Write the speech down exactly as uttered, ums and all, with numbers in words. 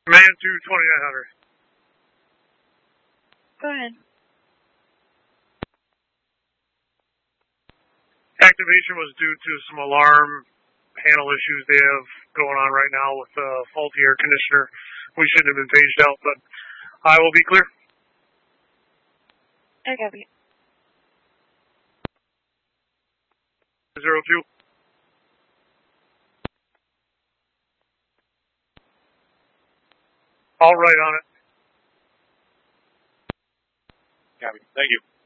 Man to twenty-nine hundred. Go ahead. Activation was due to some alarm panel issues they have going on right now with a faulty air conditioner. We shouldn't have been paged out, but I will be clear. I copy. Zero two. All right on it. Copy. Thank you.